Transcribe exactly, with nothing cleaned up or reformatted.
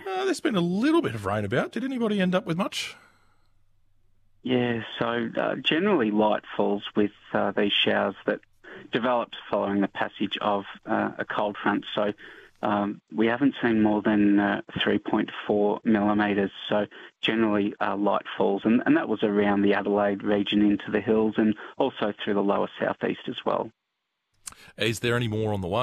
Uh, there's been a little bit of rain about. Did anybody end up with much? Yeah, so uh, generally light falls with uh, these showers that developed following the passage of uh, a cold front. So um, we haven't seen more than uh, three point four millimetres, so generally uh, light falls. And, and that was around the Adelaide region into the hills and also through the lower southeast as well. Is there any more on the way?